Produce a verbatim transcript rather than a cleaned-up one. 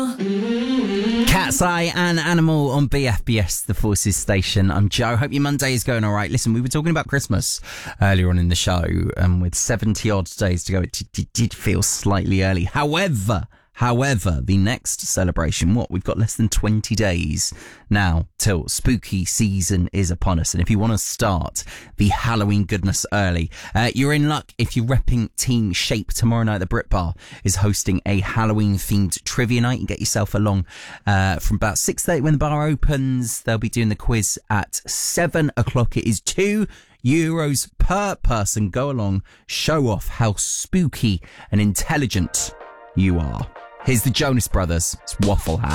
Cat's Eye and Animal on B F B S, the Forces station. I'm Joe. Hope your Monday is going all right. Listen, we were talking about Christmas earlier on in the show, and with seventy odd days to go, it did, did feel slightly early. However, However, the next celebration, what? We've got less than twenty days now till spooky season is upon us. And if you want to start the Halloween goodness early, uh, you're in luck if you're repping Team Shape. Tomorrow night, the Brit Bar is hosting a Halloween-themed trivia night. You can get yourself along uh, from about six thirty when the bar opens. They'll be doing the quiz at seven o'clock. It is two euros per person. Go along, show off how spooky and intelligent you are. Here's the Jonas Brothers. It's Waffle House.